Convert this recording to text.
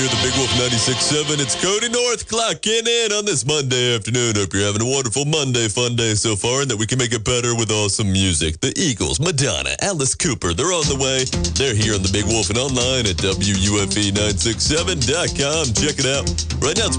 You're the Big Wolf 96.7. It's Cody North clocking in on this Monday afternoon. Hope you're having a wonderful Monday fun day so far and that we can make it better with awesome music. The Eagles, Madonna, Alice Cooper, they're on the way. They're here on the Big Wolf and online at WUFE967.com. Check it out. Right now it's